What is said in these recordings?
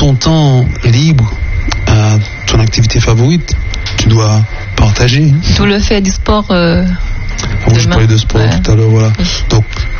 ton temps libre à ton activité favorite, tu dois partager. Tout le fait du sport. Je parlais de sport tout à l'heure, voilà. Oui. Donc,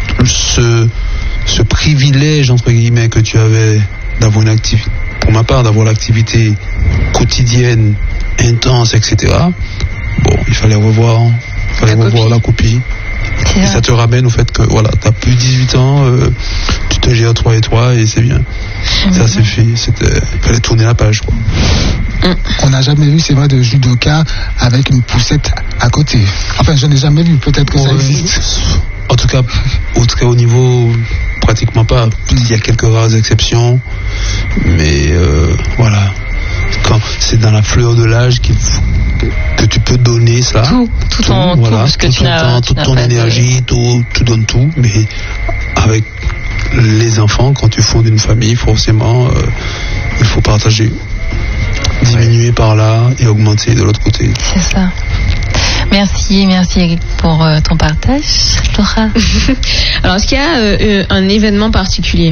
ce privilège, entre guillemets, que tu avais d'avoir une activité, pour ma part, d'avoir l'activité quotidienne, intense, etc. Bon, il fallait revoir la copie. Et ça te ramène au fait que, voilà, t'as plus 18 ans, tu te gères toi et c'est bien. Ça, c'est fait. Il fallait tourner la page, quoi. On n'a jamais vu, c'est vrai, de judoka avec une poussette à côté. Enfin, je n'ai jamais vu, peut-être que ça existe. En tout cas, au niveau, pratiquement pas. Il y a quelques rares exceptions, mais voilà. Quand c'est dans la fleur de l'âge que tu peux donner ça. Tout ton temps, toute ton énergie, tu donnes tout, mais avec les enfants, quand tu fondes une famille, forcément, il faut partager. Diminuer par là et augmenter de l'autre côté. C'est ça. Merci Eric pour ton partage. Laura. Alors, est-ce qu'il y a un événement particulier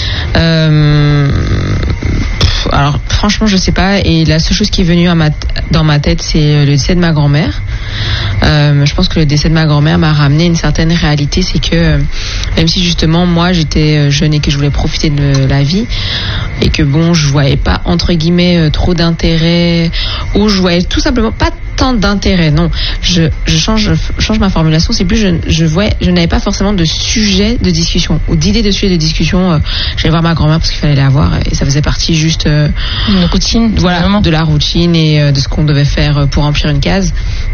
alors franchement je sais pas, et la seule chose qui est venue dans ma tête, c'est le décès de ma grand-mère. Je pense que le décès de ma grand-mère m'a ramené une certaine réalité, c'est que même si justement moi j'étais jeune et que je voulais profiter de la vie et que bon, je voyais pas entre guillemets trop d'intérêt, ou je voyais tout simplement pas tant d'intérêt, non, je change ma formulation, c'est plus je n'avais pas forcément de sujet de discussion ou d'idée de sujet de discussion. J'allais voir ma grand-mère parce qu'il fallait la voir et ça faisait partie juste une routine, voilà, de la routine et de ce qu'on devait faire pour remplir une case.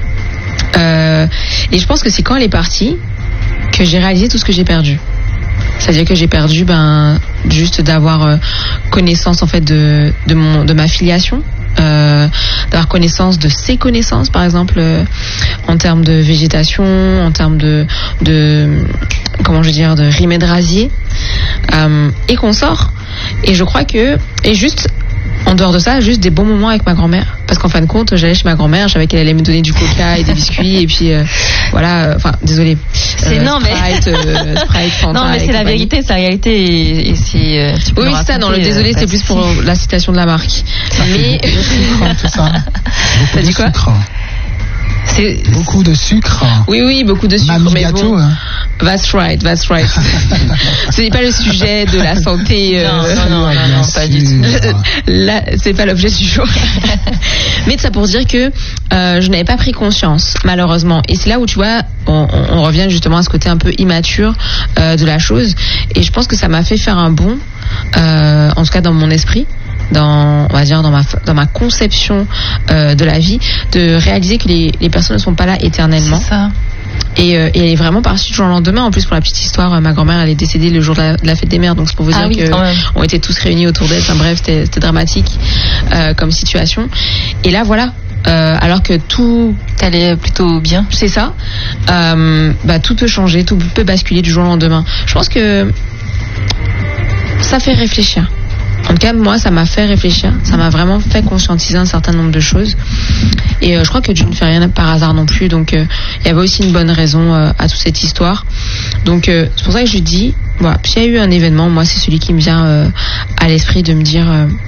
Et je pense que c'est quand elle est partie que j'ai réalisé tout ce que j'ai perdu. C'est-à-dire que j'ai perdu juste d'avoir connaissance en fait de ma filiation, d'avoir connaissance de ses connaissances, par exemple en termes de végétation, en termes de comment je veux dire, de rimé de rasier, et qu'on sort. Et je crois que, et juste en dehors de ça, juste des bons moments avec ma grand-mère. Parce qu'en fin de compte, j'allais chez ma grand-mère, je savais qu'elle allait me donner du coca et des biscuits, et puis voilà, enfin, désolé. Sprite, Fanta. Non, mais c'est la vérité, c'est la réalité, et c'est. Oui, c'est ça, non, le désolé, c'est plus pour la citation de la marque. Mais. C'est ça. T'as dit quoi? C'est beaucoup de sucre. Oui, beaucoup de sucre. Mais gâteau, bon, hein. That's right. Ce n'est pas le sujet de la santé. Non, pas du tout. Là, c'est pas l'objet du jour. Mais ça pour dire que je n'avais pas pris conscience, malheureusement. Et c'est là où tu vois, on revient justement à ce côté un peu immature de la chose. Et je pense que ça m'a fait faire un bond, en tout cas dans mon esprit. On va dire dans ma conception de la vie, de réaliser que les personnes ne sont pas là éternellement. C'est ça. Et elle est vraiment partie du jour au lendemain. En plus, pour la petite histoire, ma grand-mère, elle est décédée le jour de la fête des mères, donc c'est pour vous dire qu'on était tous réunis autour d'elle. Enfin bref, c'était dramatique comme situation. Et là, voilà. Alors que tout allait plutôt bien. C'est ça. Tout peut changer, tout peut basculer du jour au lendemain. Je pense que ça fait réfléchir. En tout cas, moi, ça m'a fait réfléchir. Ça m'a vraiment fait conscientiser un certain nombre de choses. Et je crois que Dieu ne fait rien par hasard non plus. Donc, il y avait aussi une bonne raison à toute cette histoire. Donc, c'est pour ça que je dis, voilà, s'il y a eu un événement, moi, c'est celui qui me vient à l'esprit de me dire...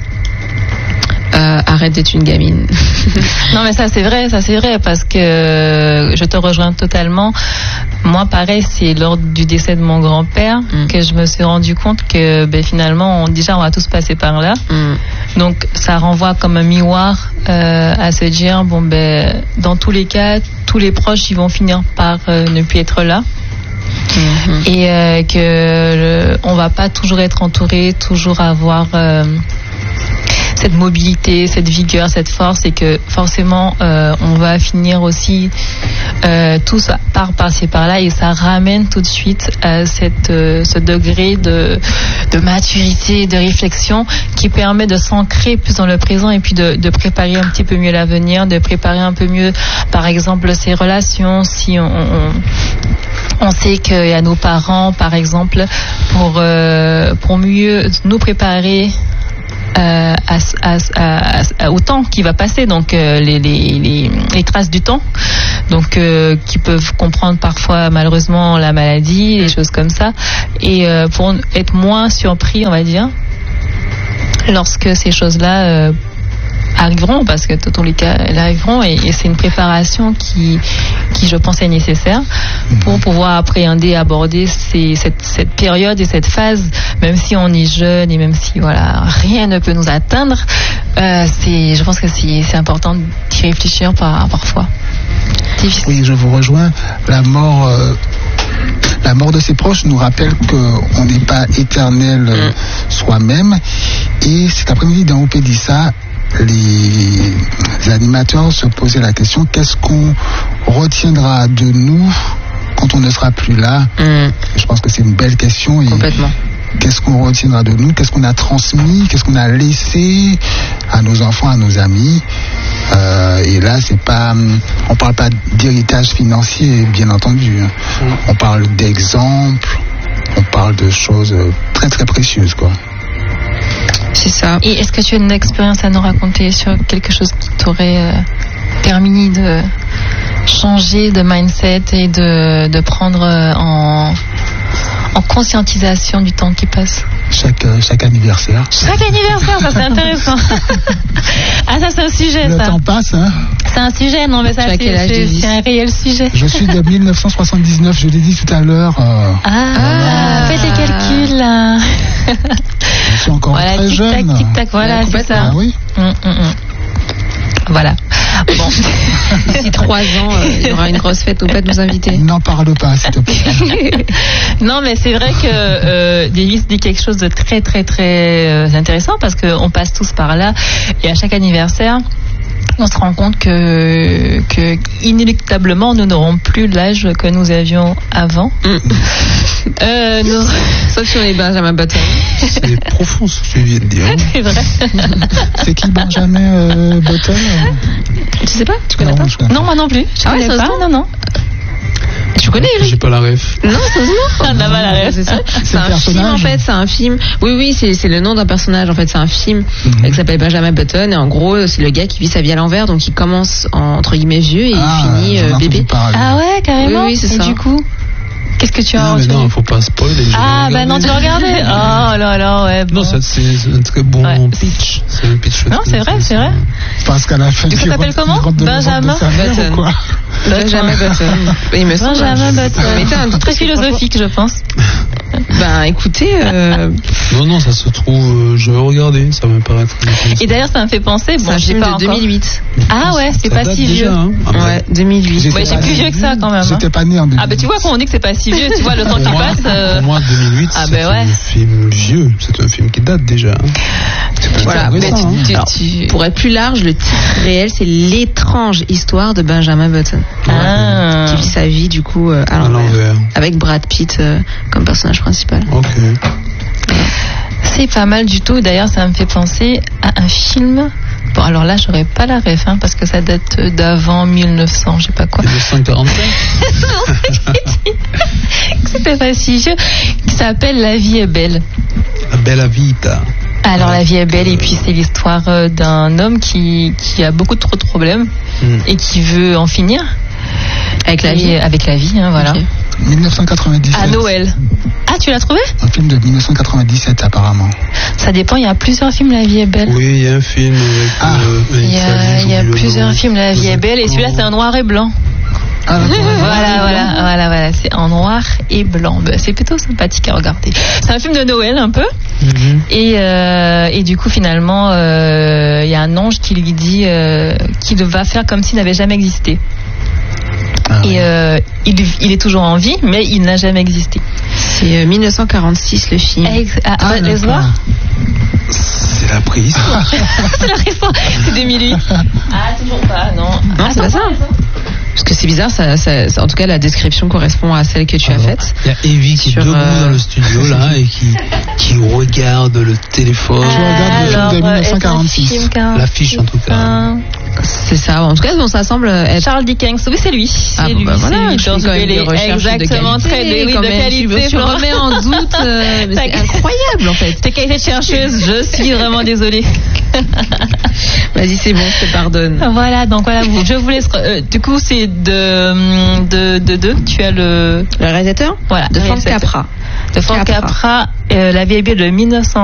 arrête d'être une gamine. Non, mais ça c'est vrai, parce que je te rejoins totalement. Moi, pareil, c'est lors du décès de mon grand-père que je me suis rendu compte que finalement, on va tous passer par là. Donc, ça renvoie comme un miroir à se dire, dans tous les cas, tous les proches, ils vont finir par ne plus être là. Et que on va pas toujours être entouré, toujours avoir... cette mobilité, cette vigueur, cette force, et que forcément on va finir aussi tous par passer par là, et ça ramène tout de suite ce degré de maturité, de réflexion qui permet de s'ancrer plus dans le présent et puis de préparer un petit peu mieux l'avenir, de préparer un peu mieux par exemple ses relations, si on sait qu'il y a nos parents par exemple, pour mieux nous préparer au temps qui va passer, donc les traces du temps, donc qui peuvent comprendre parfois malheureusement la maladie, des choses comme ça, et pour être moins surpris, on va dire, lorsque ces choses-là arriveront, parce que dans tous les cas elles arriveront, et c'est une préparation qui je pense est nécessaire pour pouvoir appréhender, aborder cette période et cette phase, même si on est jeune et même si rien ne peut nous atteindre. Je pense que c'est important d'y réfléchir parfois. Difficile. Oui, je vous rejoins. La mort de ses proches nous rappelle qu'on n'est pas éternel soi-même. Et cet après-midi dans Opédissa, les animateurs se posaient la question: qu'est-ce qu'on retiendra de nous quand on ne sera plus là? Je pense que c'est une belle question. Complètement. Qu'est-ce qu'on retiendra de nous? Qu'est-ce qu'on a transmis? Qu'est-ce qu'on a laissé à nos enfants, à nos amis? Et là, on parle pas d'héritage financier, bien entendu. On parle d'exemples. On parle de choses très très précieuses, quoi. C'est ça. Et est-ce que tu as une expérience à nous raconter sur quelque chose qui t'aurait permis de changer de mindset et de prendre en conscientisation du temps qui passe? Chaque anniversaire. Chaque anniversaire, ça c'est intéressant. Ah, ça c'est un sujet, Le ça. Le temps passe, hein. C'est un sujet, non mais ça c'est un réel sujet. Je suis de 1979, je l'ai dit tout à l'heure. Fais tes calculs là. Je suis encore très jeune. Tic-tac, voilà, c'est ça. Ah oui. Voilà. Bon. D'ici 3 ans, il y aura une grosse fête. On peut nous inviter. N'en parle pas, s'il te plaît. Non, mais c'est vrai que Davis dit quelque chose de très, très, très intéressant, parce qu'on passe tous par là. Et à chaque anniversaire, on se rend compte que inéluctablement, nous n'aurons plus l'âge que nous avions avant. Sauf si on est Benjamin Button. C'est profond ce que tu viens de dire. C'est vrai. C'est qui Benjamin Button? Tu sais pas? Tu connais pas? Non, moi non plus. Je connais pas. Non. Tu connais, Eric? J'ai pas la ref. Non, ça n'a pas la ref. C'est ça. C'est un personnage. film, en fait. C'est un film. Oui, c'est le nom d'un personnage. En fait, c'est un film qui s'appelle Benjamin Button. Et en gros, c'est le gars qui vit sa vie à l'envers. Donc, il commence entre guillemets vieux et il finit bébé. Ah ouais, carrément. Oui, c'est ça. Et du coup, qu'est-ce que tu as Non, mais non, faut pas spoiler. Ah, bah non, tu l'as regardé. Oh là là, ouais. Bon. Non, c'est un très bon pitch. C'est un pitch. Non, c'est vrai. Parce qu'à la fin, tu t'appelles comment? Benjamin Button. Benjamin Button. Il me semble. Benjamin Button. Très philosophique, je pense. Ben, écoutez. Non, ça se trouve. Je vais regarder. Ça me paraît très. Et d'ailleurs, ça me fait penser. C'est un film de 2008. Ah ouais, c'est pas si vieux. Ouais, 2008. Ouais, c'est plus vieux que ça quand même. J'étais pas né en 2008. Ah bah tu vois, quand on dit que c'est pas si vieux, tu vois le temps qui passe. Pour moi, 2008, c'est un film vieux. C'est un film qui date déjà. Voilà. Pour être plus large, le titre réel, c'est L'étrange histoire de Benjamin Button. Qui vit sa vie du coup à l'envers. Avec Brad Pitt comme personnage principal. Ok. C'est pas mal du tout. D'ailleurs, ça me fait penser à un film. Bon, alors là, j'aurais pas la ref, parce que ça date d'avant 1900, je sais pas quoi. 1945. C'était pas si vieux. Qui s'appelle La vie est belle. La bella vita. Alors La vie est belle, et puis c'est l'histoire d'un homme qui a beaucoup trop de problèmes et qui veut en finir. Avec la vie, voilà. Okay. 1997. À Noël. Ah, tu l'as trouvé? Un film de 1997 apparemment. Ça dépend, il y a plusieurs films La vie est belle. Oui, il y a un film avec il y a plusieurs films La vie est belle, et celui-là c'est en noir et blanc. Ah, voilà, c'est en noir et blanc. C'est plutôt sympathique à regarder. C'est un film de Noël un peu. Et du coup finalement il y a un ange qui lui dit qu'il va faire comme s'il n'avait jamais existé. Et il est toujours en vie, mais il n'a jamais existé. C'est 1946 le film. Laisse voir. C'est la prise. C'est la réponse. C'est 2008. Ah, toujours pas, non. Non, c'est pas ça. Parce que c'est bizarre, en tout cas la description correspond à celle que tu as faite. Il y a Evie qui est debout dans le studio là et qui regarde le téléphone. Je regarde le film de 1946. L'affiche en tout cas. C'est ça, en tout cas ça semble être... Charles Dickens, oui c'est lui. C'est lui, voilà, exactement, très de qualité. Je remets en doute, mais c'est incroyable en fait. T'es qualité de chercheuse, je suis vraiment désolée. Vas-y, c'est bon, je te pardonne. Voilà, donc voilà, je vous laisse. Du coup, c'est de tu as le réalisateur, voilà, de Frank Capra. La vie est belle de 1900.